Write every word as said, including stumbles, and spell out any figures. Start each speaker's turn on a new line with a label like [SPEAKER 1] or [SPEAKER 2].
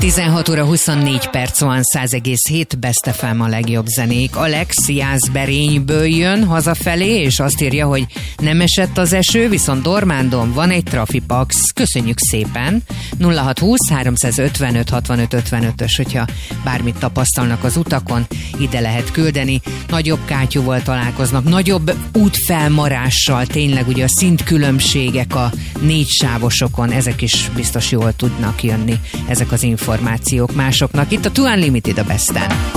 [SPEAKER 1] tizenhat óra huszonnégy perc van, száz egész hét Best ef em a legjobb zenék. Alex Jászberényből jön hazafelé, és azt írja, hogy nem esett az eső, viszont Dormándon van egy trafipax. Köszönjük szépen. nulla hat húsz háromszázötvenöt hatvanöt ötvenötös, hogyha bármit tapasztalnak az utakon, ide lehet küldeni. Nagyobb kátyúval találkoznak, nagyobb útfelmarással, tényleg ugye a szintkülönbségek a négy sávosokon, ezek is biztos jól tudnak jönni, ezek az információk másoknak. Itt a Two Unlimited a Besten.